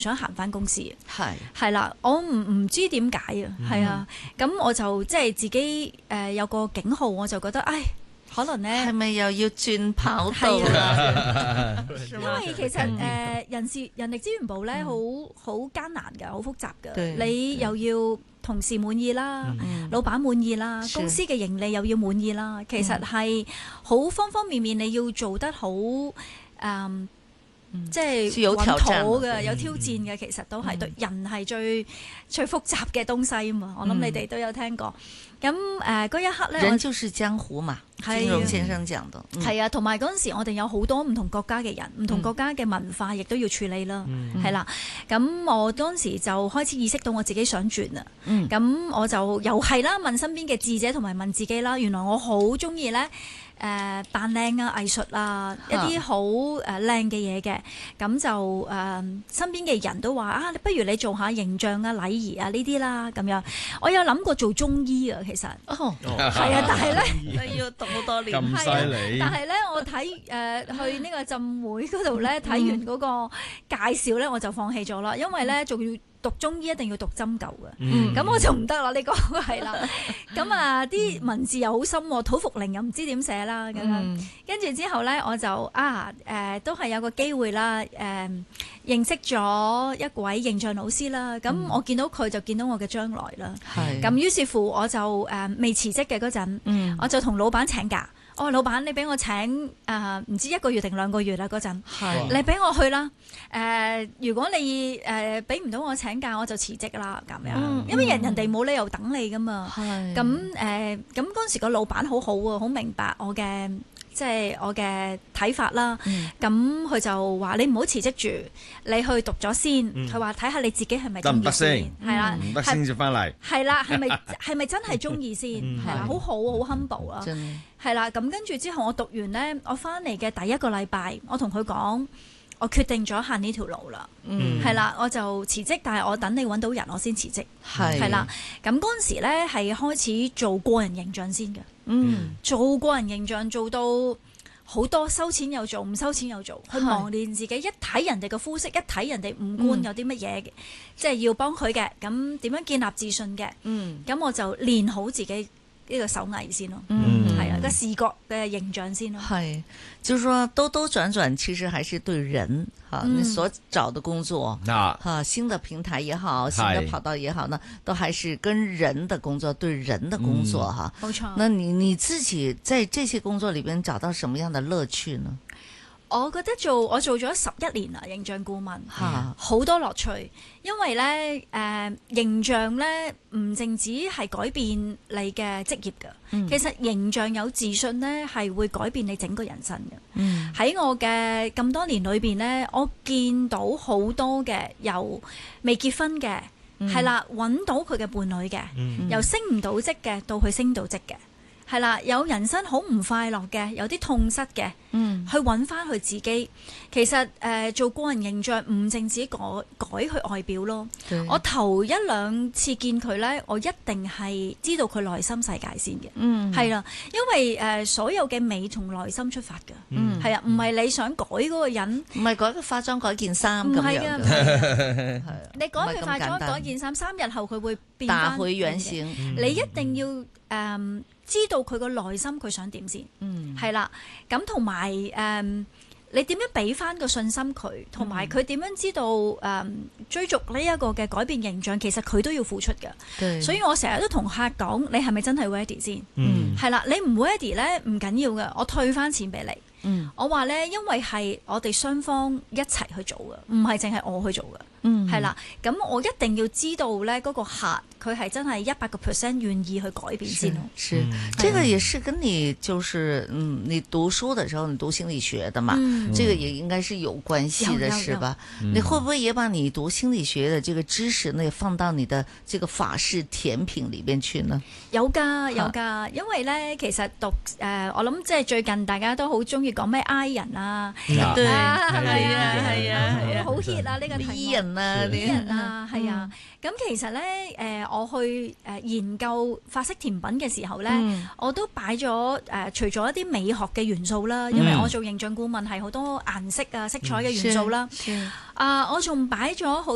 想行翻公司，係啦，我唔知點解啊，係啊，咁我就即係自己有個警號，我就覺得，唉，可能咧係咪又要轉跑道啦？ 因為其實人力資源部咧好艱難㗎，好複雜㗎，你又要同事滿意啦，老闆滿意啦，公司嘅盈利又要滿意啦，其實係好方方面面你要做得好即係穩妥嘅，有挑戰嘅，其實都係對人係最複雜嘅東西啊嘛！我諗你哋都有聽過。咁嗰一刻咧， 人就是江湖嘛，金庸先生講的。 係啊，同埋嗰陣時我哋有好多唔同國家嘅人，唔同國家嘅文化，亦都要處理啦。係啦，咁我當時就開始意識到我自己想轉啦。咁我就又係啦，問身邊嘅智者同埋問自己啦，原來我好中意咧。扮靚啊、藝術啊，一啲好靚嘅嘢嘅，咁就身邊嘅人都話啊，不如你做下形象啊、禮儀啊呢啲啦，咁樣。我有諗過做中醫啊，其實。係啊，但係咧， 要讀好多年。 咁犀利。 但係咧，我睇去呢個浸會嗰度咧，睇完嗰個介紹咧，我就放棄咗啦，因為咧仲要讀中醫一定要讀針灸嘅，咁我就唔得啦。呢個係啦，咁啲文字又好深，土茯苓又唔知點寫啦，咁樣跟住之後咧，我就都係有個機會啦，認識咗一位形象老師啦。咁我見到佢就見到我嘅將來啦。咁於是乎我就未辭職嘅嗰陣，我就同老闆請假。我話老闆，你俾我請唔知1個月定2個月啦嗰陣，你俾我去啦。如果你俾唔到我請假，我就辭職啦咁樣。因為人哋冇理由等你噶嘛。咁嗰陣時個老闆好好喎，好明白我嘅即係我嘅睇法啦。咁佢就話你唔好辭職住，你去讀咗先。佢話睇下你自己係咪中意先，係啦， 唔得先至翻嚟。係啦，係咪真係中意先？係啦，好好 humble 啊。係啦，咁跟住之後我讀完呢，我翻嚟嘅第1個禮拜，我同佢講，我決定咗行呢條路啦。係啦，我就辭職，但係我等你揾到人，我先辭職。係啦，咁嗰陣時呢係開始做個人形象先嘅。做個人形象做到好多，收錢又做，唔收錢又做，去磨練自己。一睇人哋嘅膚色，一睇人哋五官有啲乜嘢，即係要幫佢嘅，咁點樣建立自信嘅。咁我就練好自己呢個手藝先咯。係啊，個視覺嘅形象先咯。 係，就是說兜兜轉轉，其實還是對人你所找的工作新的平台也好，新的跑道也好呢，都還是跟人的工作，對人的工作哈。 冇錯。 那你自己在這些工作裏邊找到什麼樣的樂趣呢？ 我覺得我做咗11年啦，形象顧問，好多樂趣。因為咧，形象咧唔淨止係改變你嘅職業㗎，其實形象有自信咧係會改變你整個人生嘅。喺我嘅咁多年裏邊咧，我見到好多嘅由未結婚嘅，係啦，揾到佢嘅伴侶嘅，由升唔到職嘅到去升到職嘅。係啦，有人生好唔快樂嘅，有啲痛失嘅，去揾翻佢自己。其實做個人形象唔淨止改佢外表咯。我頭1、2次見佢呢，我一定係知道佢內心世界先嘅。係啦，因為所有嘅美從內心出發㗎。係啊，唔係你想改嗰個人， 唔係改個化妝改件衫咁樣。唔係㗎，你改佢化妝改件衫，3日後佢會變翻。 打回原形。 你一定要知道佢個內心佢想點先，係啦，咁同埋你點樣俾翻個信心佢，同埋佢點樣知道追逐呢一個嘅改變形象，其實佢都要付出嘅。所以我成日都同客講，你係咪真係 ready 先？係啦，你唔 ready 咧唔緊要嘅，我退翻錢俾你。我話咧，因為係我哋雙方一齊去做嘅，唔係淨係我去做嘅。係啦，咁我一定要知道咧，嗰個客佢係真係100%願意去改變先咯。 是，這個也是跟你就是你讀書的時候，你讀心理學的嘛，這個也應該是有關係的，是吧？你會不會也把你讀心理學的這個知識呢，放到你的這個法式甜品裏邊去呢？ 有㗎，有㗎，因為咧其實讀我諗即係最近大家都好中意講咩 I 人啊， 對， 係啊，好 hit 啊呢個題目。 E 人啊， 係啊。咁其實咧，我去研究法式甜品嘅時候咧，我都擺咗除咗一啲美學嘅元素啦，因為我做形象顧問係好多顏色啊、色彩嘅元素啦。我仲擺咗好